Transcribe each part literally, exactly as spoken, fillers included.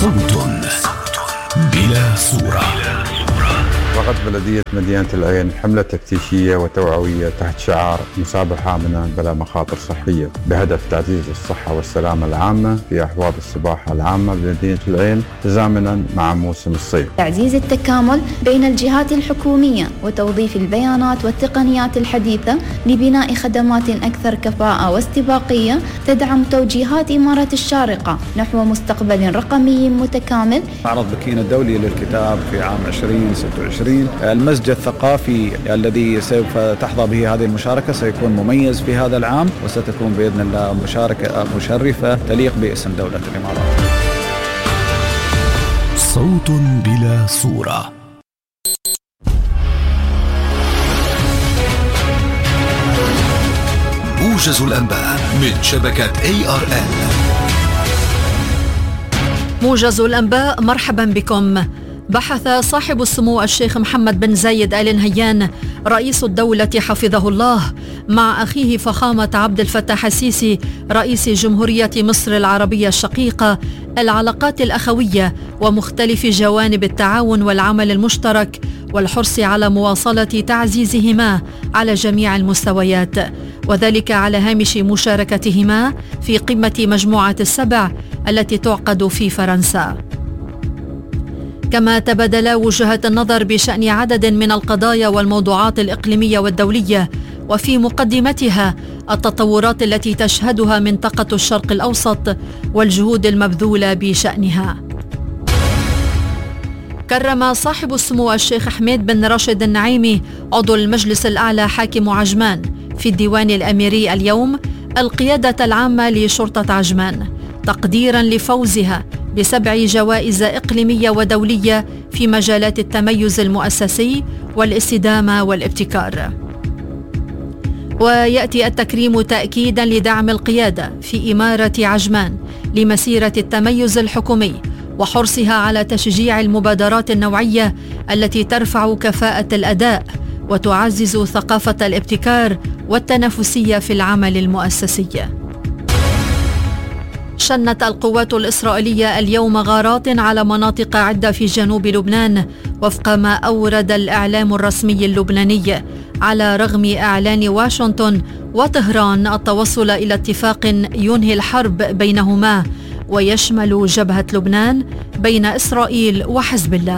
صوت بلا صورة. وقت بلدية مدينة العين حملة تفتيشية وتوعوية تحت شعار مسابحة آمنة بلا مخاطر صحية بهدف تعزيز الصحة والسلامة العامة في أحواض السباحة العامة بمدينة العين تزامنا مع موسم الصيف. تعزيز التكامل بين الجهات الحكومية وتوظيف البيانات والتقنيات الحديثة لبناء خدمات أكثر كفاءة واستباقية تدعم توجيهات إمارة الشارقة نحو مستقبل رقمي متكامل. معرض بكين الدولي للكتاب في عام عشرين ستة وعشرين، المسجد الثقافي الذي سوف تحظى به هذه المشاركة سيكون مميز في هذا العام، وستكون بإذن الله مشاركة مشرفة تليق باسم دولة الإمارات. صوت بلا صورة. موجز الأنباء من شبكة إيه آر إل. موجز الأنباء، مرحبا بكم. بحث صاحب السمو الشيخ محمد بن زايد آل نهيان رئيس الدولة حفظه الله مع أخيه فخامة عبد الفتاح السيسي رئيس جمهورية مصر العربية الشقيقة العلاقات الأخوية ومختلف جوانب التعاون والعمل المشترك والحرص على مواصلة تعزيزهما على جميع المستويات، وذلك على هامش مشاركتهما في قمة مجموعة السبع التي تعقد في فرنسا. كما تبادلا وجهات النظر بشأن عدد من القضايا والموضوعات الإقليمية والدولية، وفي مقدمتها التطورات التي تشهدها منطقة الشرق الأوسط والجهود المبذولة بشأنها. كرم صاحب السمو الشيخ حميد بن راشد النعيمي عضو المجلس الأعلى حاكم عجمان في الديوان الأميري اليوم القيادة العامة لشرطة عجمان تقديرا لفوزها بسبع جوائز إقليمية ودولية في مجالات التميز المؤسسي والاستدامة والابتكار. ويأتي التكريم تأكيدا لدعم القيادة في إمارة عجمان لمسيرة التميز الحكومي وحرصها على تشجيع المبادرات النوعية التي ترفع كفاءة الأداء وتعزز ثقافة الابتكار والتنافسية في العمل المؤسسي. شنت القوات الإسرائيلية اليوم غارات على مناطق عدة في جنوب لبنان وفق ما أورد الإعلام الرسمي اللبناني، على رغم إعلان واشنطن وطهران التوصل إلى اتفاق ينهي الحرب بينهما ويشمل جبهة لبنان بين إسرائيل وحزب الله.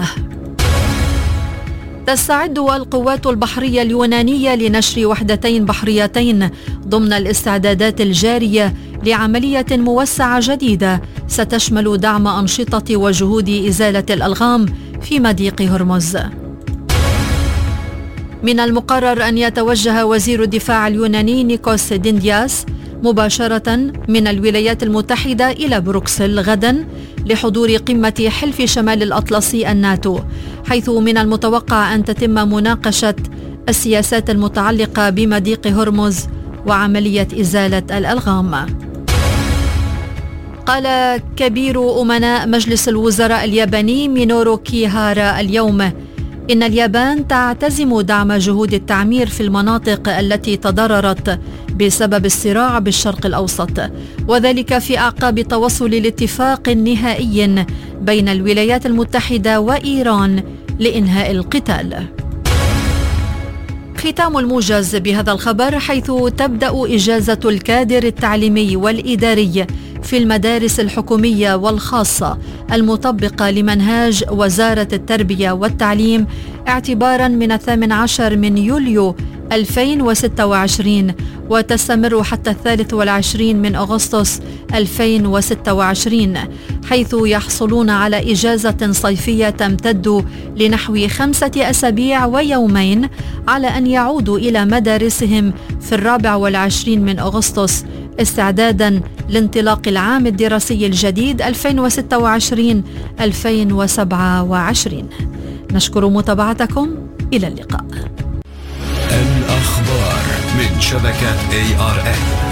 تستعد القوات البحرية اليونانية لنشر وحدتين بحريتين ضمن الاستعدادات الجارية لعملية موسعة جديدة ستشمل دعم أنشطة وجهود إزالة الألغام في مضيق هرمز. من المقرر أن يتوجه وزير الدفاع اليوناني نيكوس ديندياس مباشرة من الولايات المتحدة إلى بروكسل غدا لحضور قمة حلف شمال الأطلسي الناتو، حيث من المتوقع أن تتم مناقشة السياسات المتعلقة بمضيق هرمز وعملية إزالة الألغام. قال كبير أمناء مجلس الوزراء الياباني مينورو كيهارا اليوم إن اليابان تعتزم دعم جهود التعمير في المناطق التي تضررت بسبب الصراع بالشرق الأوسط، وذلك في أعقاب توصل لاتفاق نهائي بين الولايات المتحدة وإيران لإنهاء القتال. ختام الموجز بهذا الخبر، حيث تبدأ إجازة الكادر التعليمي والإداري في المدارس الحكومية والخاصة المطبقة لمنهاج وزارة التربية والتعليم اعتبارا من الثامن عشر من يوليو ألفين وستة وعشرين وتستمر حتى الثالث والعشرين من أغسطس ألفين وستة وعشرين، حيث يحصلون على إجازة صيفية تمتد لنحو خمسة أسابيع ويومين على أن يعودوا إلى مدارسهم في الرابع والعشرين من أغسطس استعدادا لانطلاق العام الدراسي الجديد ألفين وستة وعشرين ألفين وسبعة وعشرين. نشكر متابعتكم، إلى اللقاء. الأخبار من شبكة إيه آر إل.